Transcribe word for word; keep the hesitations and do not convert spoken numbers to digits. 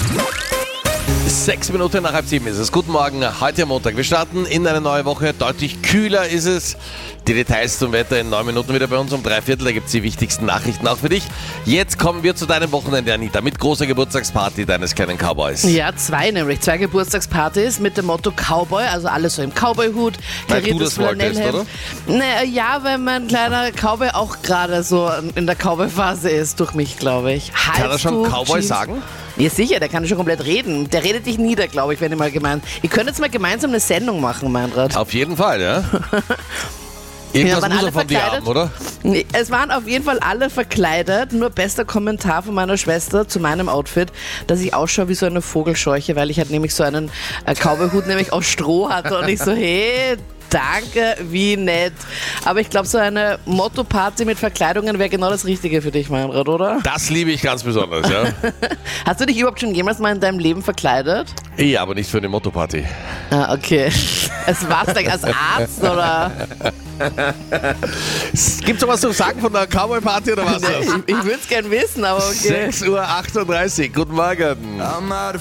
Sechs Minuten nach halb sieben ist es. Guten Morgen, heute am Montag. Wir starten in eine neue Woche. Deutlich kühler ist es. Die Details zum Wetter in neun Minuten wieder bei uns um drei Viertel. Da gibt es die wichtigsten Nachrichten auch für dich. Jetzt kommen wir zu deinem Wochenende, Anita, mit großer Geburtstagsparty deines kleinen Cowboys. Ja, zwei nämlich. Zwei Geburtstagspartys mit dem Motto Cowboy, also alles so im Cowboy-Hut, Weil du das wolltest, oder? Naja, ja, weil mein kleiner Cowboy auch gerade so in der Cowboy-Phase ist, durch mich, glaube ich. Kann er schon Halstuch, Cowboy Jeans. sagen? Ja, sicher, der kann schon komplett reden. Der redet dich nieder, glaube ich, wenn ihr mal gemein... Ihr könnt jetzt mal gemeinsam eine Sendung machen, Meinrad. Auf jeden Fall, ja. Irgendwas waren muss alle er von dir verkleidet? haben, oder? Nee, es waren auf jeden Fall alle verkleidet. Nur bester Kommentar von meiner Schwester zu meinem Outfit, dass ich ausschaue wie so eine Vogelscheuche, weil ich halt nämlich so einen äh, Cowboyhut nämlich aus Stroh hatte und ich so, hey... Danke, wie nett. Aber ich glaube, so eine Motto-Party mit Verkleidungen wäre genau das Richtige für dich, Meinrad, oder? Das liebe ich ganz besonders, ja. Hast du dich überhaupt schon jemals mal in deinem Leben verkleidet? Ja, aber nicht für eine Motto-Party. Ah, okay. Es war's denn als Arzt, oder? Gibt's noch was zu sagen von der Cowboy-Party oder was? Ich, ich würde es gern wissen, aber okay. sechs Uhr achtunddreißig. Guten Morgen.